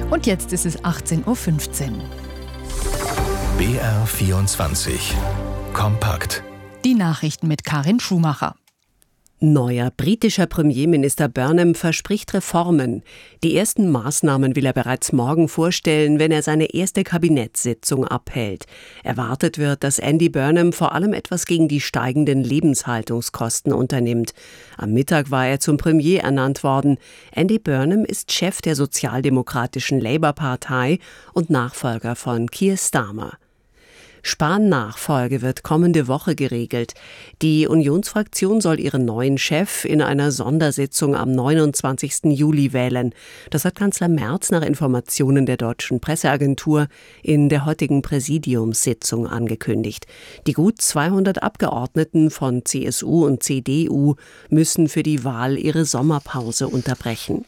Und jetzt ist es 18:15 Uhr. BR24 Kompakt. Die Nachrichten mit Karin Schumacher. Neuer britischer Premierminister Burnham verspricht Reformen. Die ersten Maßnahmen will er bereits morgen vorstellen, wenn er seine erste Kabinettssitzung abhält. Erwartet wird, dass Andy Burnham vor allem etwas gegen die steigenden Lebenshaltungskosten unternimmt. Am Mittag war er zum Premier ernannt worden. Andy Burnham ist Chef der sozialdemokratischen Labour-Partei und Nachfolger von Keir Starmer. Spahn-Nachfolge wird kommende Woche geregelt. Die Unionsfraktion soll ihren neuen Chef in einer Sondersitzung am 29. Juli wählen. Das hat Kanzler Merz nach Informationen der deutschen Presseagentur in der heutigen Präsidiumssitzung angekündigt. Die gut 200 Abgeordneten von CSU und CDU müssen für die Wahl ihre Sommerpause unterbrechen.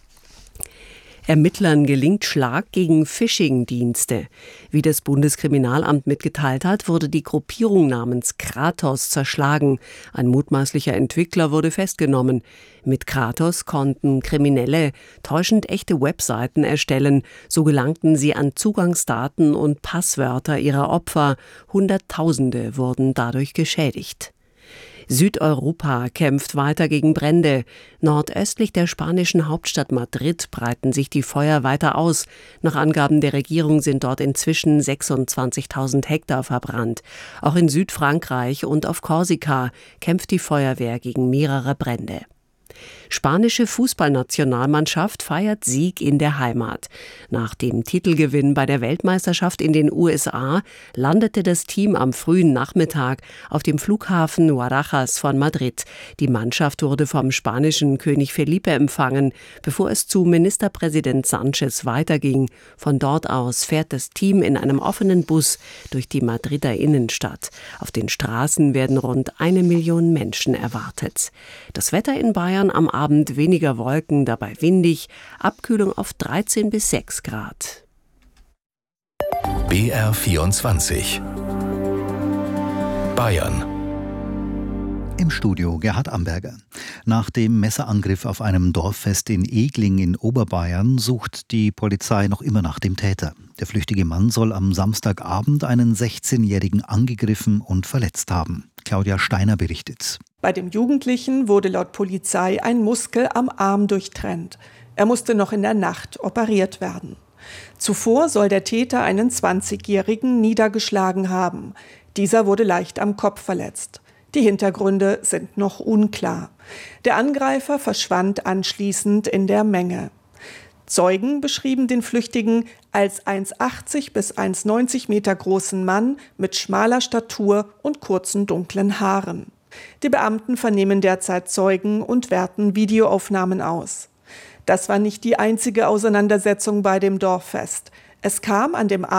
Ermittlern gelingt Schlag gegen Phishing-Dienste. Wie das Bundeskriminalamt mitgeteilt hat, wurde die Gruppierung namens Kratos zerschlagen. Ein mutmaßlicher Entwickler wurde festgenommen. Mit Kratos konnten Kriminelle täuschend echte Webseiten erstellen. So gelangten sie an Zugangsdaten und Passwörter ihrer Opfer. Hunderttausende wurden dadurch geschädigt. Südeuropa kämpft weiter gegen Brände. Nordöstlich der spanischen Hauptstadt Madrid breiten sich die Feuer weiter aus. Nach Angaben der Regierung sind dort inzwischen 26.000 Hektar verbrannt. Auch in Südfrankreich und auf Korsika kämpft die Feuerwehr gegen mehrere Brände. Spanische Fußballnationalmannschaft feiert Sieg in der Heimat. Nach dem Titelgewinn bei der Weltmeisterschaft in den USA landete das Team am frühen Nachmittag auf dem Flughafen Barajas von Madrid. Die Mannschaft wurde vom spanischen König Felipe empfangen, bevor es zu Ministerpräsident Sánchez weiterging. Von dort aus fährt das Team in einem offenen Bus durch die Madrider Innenstadt. Auf den Straßen werden rund 1 Million Menschen erwartet. Das Wetter in Bayern am Abend weniger Wolken, dabei windig, Abkühlung auf 13 bis 6 Grad. BR24 Bayern. Im Studio Gerhard Amberger. Nach dem Messerangriff auf einem Dorffest in Egling in Oberbayern sucht die Polizei noch immer nach dem Täter. Der flüchtige Mann soll am Samstagabend einen 16-Jährigen angegriffen und verletzt haben. Claudia Steiner berichtet. Bei dem Jugendlichen wurde laut Polizei ein Muskel am Arm durchtrennt. Er musste noch in der Nacht operiert werden. Zuvor soll der Täter einen 20-Jährigen niedergeschlagen haben. Dieser wurde leicht am Kopf verletzt. Die Hintergründe sind noch unklar. Der Angreifer verschwand anschließend in der Menge. Zeugen beschrieben den Flüchtigen als 1,80 bis 1,90 Meter großen Mann mit schmaler Statur und kurzen dunklen Haaren. Die Beamten vernehmen derzeit Zeugen und werten Videoaufnahmen aus. Das war nicht die einzige Auseinandersetzung bei dem Dorffest. Es kam an dem